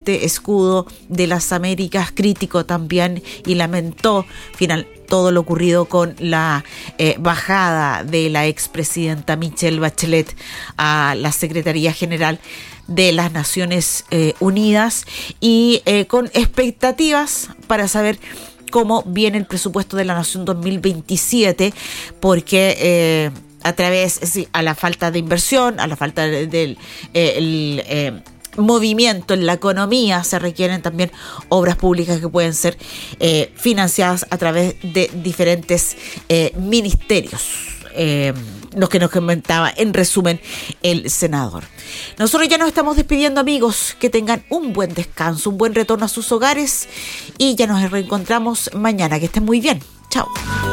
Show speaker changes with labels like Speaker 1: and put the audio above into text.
Speaker 1: presidente Escudo de las Américas, crítico también, y lamentó todo lo ocurrido con la bajada de la expresidenta Michelle Bachelet a la Secretaría General de las Naciones Unidas, y con expectativas para saber cómo viene el presupuesto de la Nación 2027, porque a la falta de inversión, a la falta del movimiento en la economía, se requieren también obras públicas que pueden ser financiadas a través de diferentes ministerios. Lo que nos comentaba en resumen el senador. Nosotros ya nos estamos despidiendo, amigos. Que tengan un buen descanso, un buen retorno a sus hogares, y ya nos reencontramos mañana. Que estén muy bien. Chao.